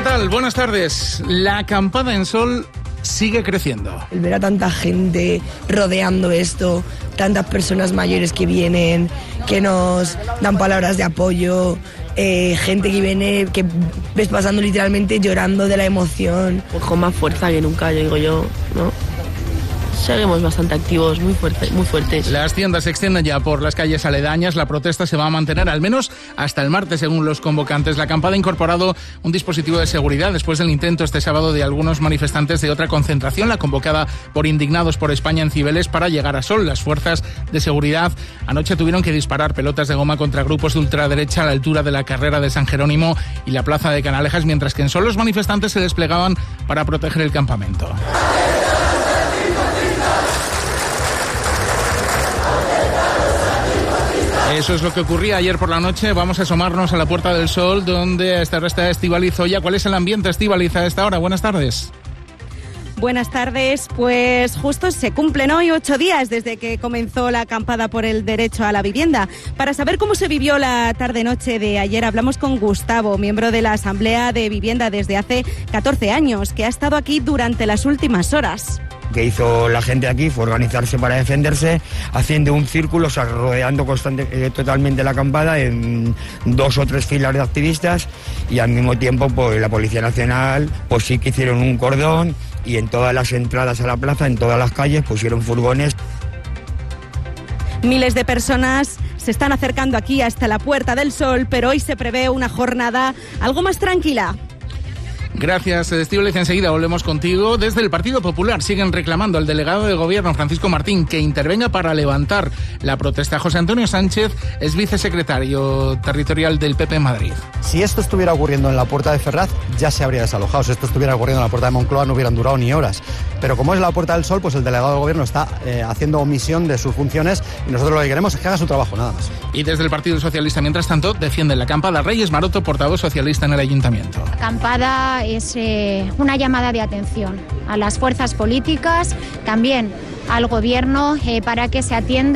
¿Qué tal? Buenas tardes. La acampada en Sol sigue creciendo. El ver a tanta gente rodeando esto, tantas personas mayores que vienen, que nos dan palabras de apoyo, gente que viene, que ves pasando literalmente llorando de la emoción. Pues con más fuerza que nunca, digo yo, ¿no? Seguimos bastante activos, muy fuertes. Las tiendas se extienden ya por las calles aledañas. La protesta se va a mantener al menos hasta el martes, según los convocantes. La acampada ha incorporado un dispositivo de seguridad después del intento este sábado de algunos manifestantes de otra concentración, la convocada por Indignados por España en Cibeles, para llegar a Sol. Las fuerzas de seguridad anoche tuvieron que disparar pelotas de goma contra grupos de ultraderecha a la altura de la carrera de San Jerónimo y la plaza de Canalejas, mientras que en Sol los manifestantes se desplegaban para proteger el campamento. Eso es lo que ocurría ayer por la noche. Vamos a asomarnos a la Puerta del Sol, donde está Estíbaliz Oya. ¿Cuál es el ambiente, Estíbaliz, a esta hora? Buenas tardes. Buenas tardes, pues justo se cumplen hoy 8 días desde que comenzó la acampada por el derecho a la vivienda. Para saber cómo se vivió la tarde-noche de ayer, hablamos con Gustavo, miembro de la Asamblea de Vivienda desde hace 14 años, que ha estado aquí durante las últimas horas. Que hizo la gente aquí fue organizarse para defenderse, haciendo un círculo, o sea, rodeando totalmente la acampada en 2 o 3 filas de activistas, y al mismo tiempo pues la Policía Nacional pues sí que hicieron un cordón, y en todas las entradas a la plaza, en todas las calles, pusieron furgones. Miles de personas se están acercando aquí hasta la Puerta del Sol, pero hoy se prevé una jornada algo más tranquila. Gracias, Estíbaliz. Enseguida volvemos contigo. Desde el Partido Popular siguen reclamando al delegado de Gobierno, Francisco Martín, que intervenga para levantar la protesta. José Antonio Sánchez es vicesecretario territorial del PP en Madrid. Si esto estuviera ocurriendo en la Puerta de Ferraz, ya se habría desalojado. Si esto estuviera ocurriendo en la Puerta de Moncloa, no hubieran durado ni horas. Pero como es la Puerta del Sol, pues el delegado de Gobierno está haciendo omisión de sus funciones, y nosotros lo que queremos es que haga su trabajo, nada más. Y desde el Partido Socialista, mientras tanto, defienden la acampada. Reyes Maroto, portavoz socialista en el Ayuntamiento. La acampada es una llamada de atención a las fuerzas políticas, también al Gobierno, para que se atienda